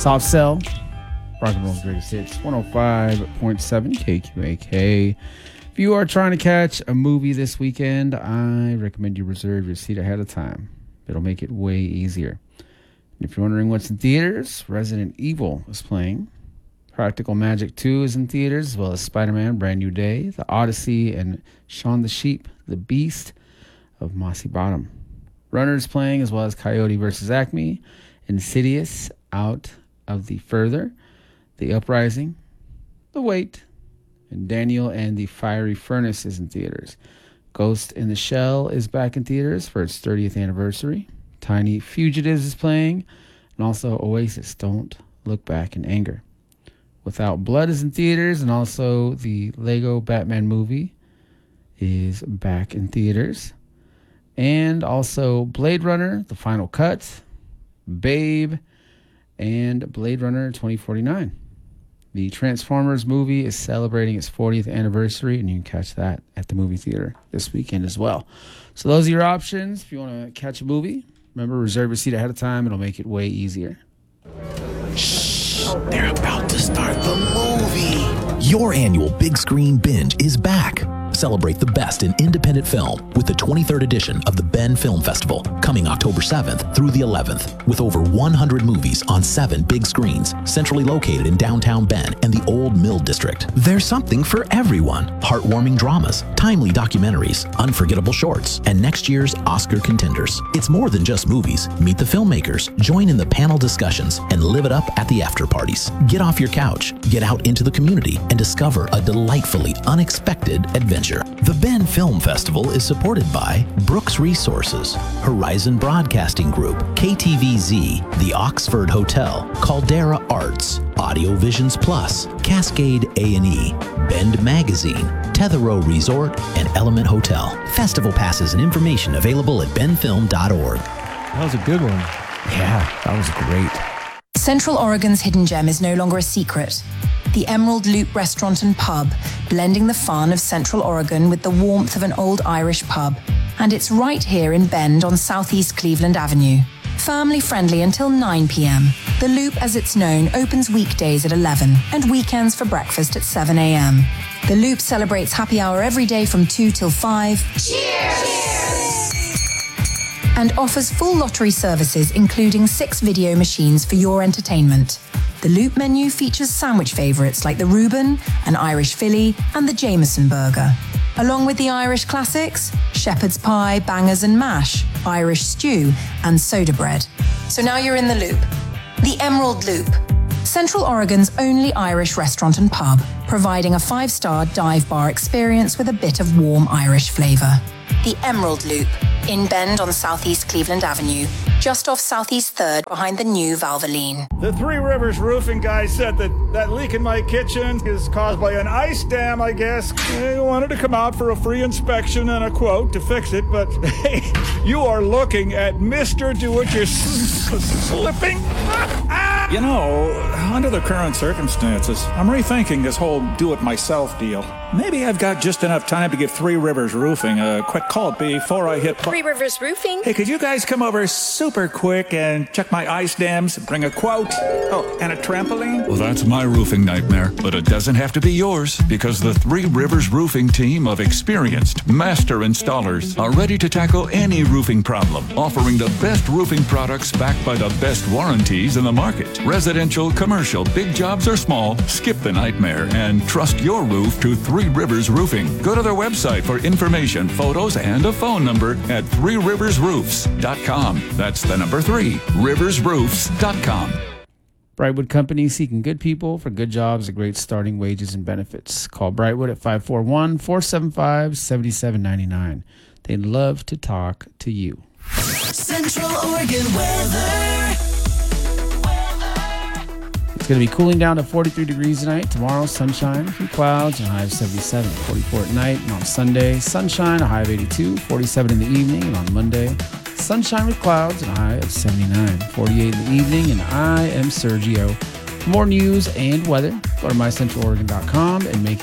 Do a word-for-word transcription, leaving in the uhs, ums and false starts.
Soft Cell, rock and roll's greatest hits, one oh five point seven K Q A K. If you are trying to catch a movie this weekend, I recommend you reserve your seat ahead of time. It'll make it way easier. And if you're wondering what's in theaters, Resident Evil is playing. Practical Magic two is in theaters, as well as Spider-Man Brand New Day, The Odyssey, and Shaun the Sheep, The Beast of Mossy Bottom. Runner's playing, as well as Coyote versus Acme, Insidious, Out of the Further, The Uprising, The Wait, and Daniel and the Fiery Furnace is in theaters. Ghost in the Shell is back in theaters for its thirtieth anniversary. Tiny Fugitives is playing, and also Oasis, Don't Look Back in Anger. Without Blood is in theaters, and also the Lego Batman movie is back in theaters. And also Blade Runner, The Final Cut, Babe, and Blade Runner twenty forty-nine. The Transformers movie is celebrating its fortieth anniversary, and you can catch that at the movie theater this weekend as well. So those are your options. If you want to catch a movie, remember, reserve your seat ahead of time. It'll make it way easier. Shh, they're about to start the movie. Your annual Big Screen Binge is back. Celebrate the best in independent film with the twenty-third edition of the Ben Film Festival, coming October seventh through the eleventh, with over one hundred movies on seven big screens, centrally located in downtown Ben and the Old Mill District. There's something for everyone. Heartwarming dramas, timely documentaries, unforgettable shorts, and next year's Oscar contenders. It's more than just movies. Meet the filmmakers, join in the panel discussions, and live it up at the after parties. Get off your couch, get out into the community, and discover a delightfully unexpected adventure. The Ben Film Festival is supported by Brooks Resources, Horizon Broadcasting Group, K T V Z, the Oxford Hotel, Caldera Arts, Audio Visions Plus, Cascade A and E, Bend Magazine, Tetherow Resort, and Element Hotel. Festival passes and information available at ben film dot org. That was a good one. Yeah, that was great. Central Oregon's hidden gem is no longer a secret. The Emerald Loop Restaurant and Pub, blending the fun of Central Oregon with the warmth of an old Irish pub. And it's right here in Bend on Southeast Cleveland Avenue. Family friendly until nine p.m. The Loop, as it's known, opens weekdays at eleven and weekends for breakfast at seven a.m. The Loop celebrates happy hour every day from two till five. Cheers! And offers full lottery services, including six video machines for your entertainment. The Loop menu features sandwich favorites like the Reuben, an Irish Philly, and the Jameson burger. Along with the Irish classics, shepherd's pie, bangers and mash, Irish stew, and soda bread. So now you're in the Loop. The Emerald Loop, Central Oregon's only Irish restaurant and pub, providing a five-star dive bar experience with a bit of warm Irish flavor. The Emerald Loop, in Bend on Southeast Cleveland Avenue, just off Southeast third behind the new Valvoline. The Three Rivers roofing guy said that that leak in my kitchen is caused by an ice dam, I guess. They wanted to come out for a free inspection and a quote to fix it, but hey, you are looking at Mister Do-It-Your-Slipping. You know, under the current circumstances, I'm rethinking this whole do-it-myself deal. Maybe I've got just enough time to give Three Rivers Roofing a quick call before I hit... Three Rivers Roofing? Hey, could you guys come over super quick and check my ice dams, bring a quote? Oh, and a trampoline? Well, that's my roofing nightmare, but it doesn't have to be yours, because the Three Rivers Roofing team of experienced master installers are ready to tackle any roofing problem, offering the best roofing products backed by the best warranties in the market. Residential, commercial, big jobs or small, skip the nightmare and trust your roof to Three Rivers Roofing. Go to their website for information, photos, and a phone number at three rivers roofs dot com. That's the number three, rivers roofs dot com. Brightwood Company, seeking good people for good jobs at great starting wages and benefits. Call Brightwood at five four one, four seven five, seven seven nine nine. They'd love to talk to you. Central Oregon weather. It's going to be cooling down to forty-three degrees tonight. Tomorrow, sunshine, a few clouds, and a high of seventy-seven. forty-four at night. And on Sunday, sunshine, a high of eighty-two. forty-seven in the evening. And on Monday, sunshine with clouds and a high of seventy-nine. forty-eight in the evening. And I am Sergio. For more news and weather, go to my central oregon dot com and make it